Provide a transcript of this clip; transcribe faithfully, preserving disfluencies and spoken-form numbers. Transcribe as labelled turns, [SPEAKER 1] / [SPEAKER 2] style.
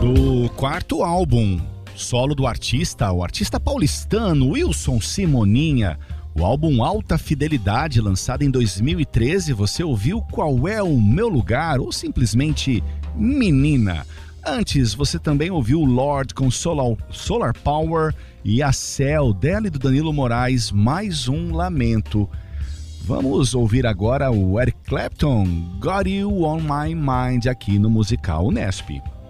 [SPEAKER 1] Do quarto álbum solo do artista, o artista paulistano Wilson Simoninha, o álbum Alta Fidelidade, lançado em dois mil e treze, você ouviu Qual é o Meu Lugar ou simplesmente Menina. Antes, você também ouviu Lorde com Solar, Solar Power e A Céu, dela e do Danilo Moraes, Mais um Lamento. Vamos ouvir agora o Eric Clapton, Got You On My Mind, aqui no Musical Unesp.